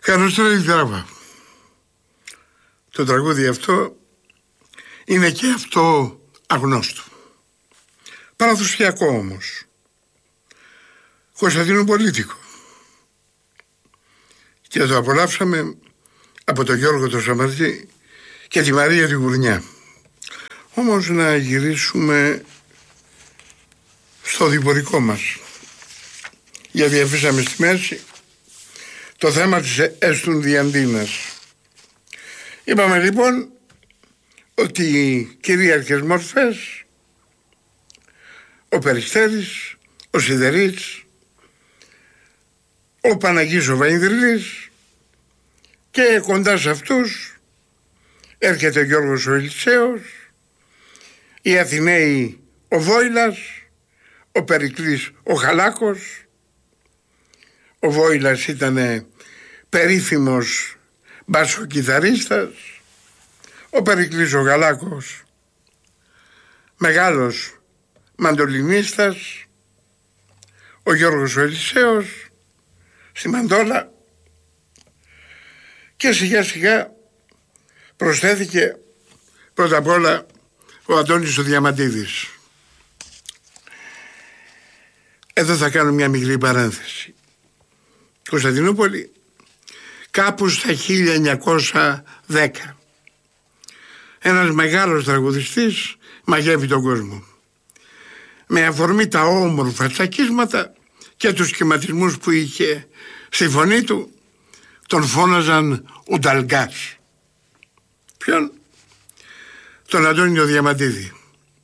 Καλώς τρέλει τράβα. Το τραγούδι αυτό είναι και αυτό αγνώστο. Παραδοσιακό όμως. Κωνσταντινοπολίτικο. Και το απολαύσαμε από τον Γιώργο τον Σαμαρτή και τη Μαρία τη Γουρνιά. Όμως να γυρίσουμε στο διπορικό μας. Γιατί αφήσαμε στη μέση το θέμα της έστουν διαντίνας. Είπαμε λοιπόν ότι οι κυρίαρχες μορφές, ο Περιστέρης, ο Σιδερής, ο Παναγής ο Βαϊνδρυλής και κοντά σε αυτούς έρχεται ο Γιώργος ο Ελισσέος, οι Αθηναίοι ο Βόηλας, ο Περικλής ο Χαλάκος. Ο Βόηλας ήταν περίφημος μπασοκιθαρίστας, ο Περικλής ο Γαλάκος μεγάλος μαντολινίστας, ο Γιώργος ο Ελισσέος στη μαντόλα και σιγά σιγά προσθέθηκε πρώτα απ' όλα ο Αντώνης ο Διαμαντίδης. Εδώ θα κάνω μια μικρή παρένθεση. Κωνσταντινούπολη κάπου στα 1910 ένας μεγάλος τραγουδιστής μαγεύει τον κόσμο. Με αφορμή τα όμορφα τσακίσματα και τους σχηματισμούς που είχε στη φωνή του, τον φώναζαν Ουνταλγκάς. Ποιον? Τον Αντώνιο Διαμαντίδη,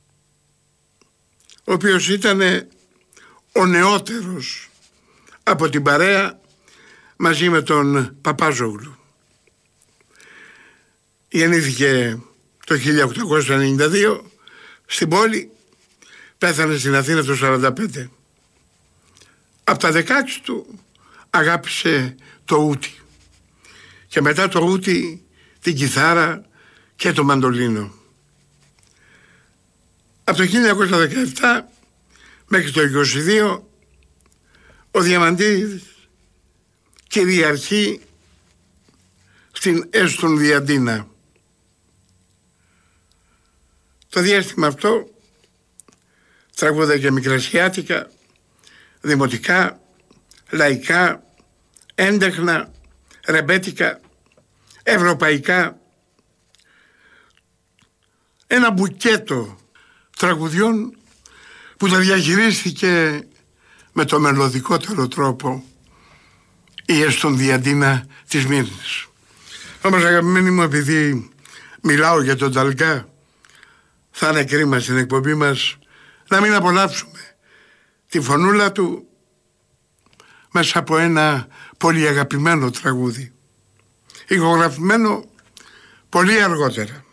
ο οποίος ήταν ο νεότερος από την παρέα μαζί με τον Παπάζογλου. Γεννήθηκε το 1892 στην πόλη, πέθανε στην Αθήνα το 1945. Από τα 16 του αγάπησε το ούτι και μετά το ούτι την κιθάρα και το μαντολίνο. Από το 1917 μέχρι το 1922 ο Διαμαντίδης κυριαρχεί στην έστουν διαντίνα. Το διάστημα αυτό τραγούδα και μικρασιάτικα, δημοτικά, λαϊκά, έντεχνα, ρεμπέτικα, ευρωπαϊκά. Ένα μπουκέτο τραγουδιών που τα διαχειρίστηκε με το μελωδικότερο τρόπο η έστων διαντίνα της Μύρνης. Όμως αγαπημένοι μου, επειδή μιλάω για τον Ταλγκά, θα είναι κρίμα στην εκπομπή μας να μην απολαύσουμε τη φωνούλα του μέσα από ένα πολύ αγαπημένο τραγούδι, ηχογραφημένο πολύ αργότερα.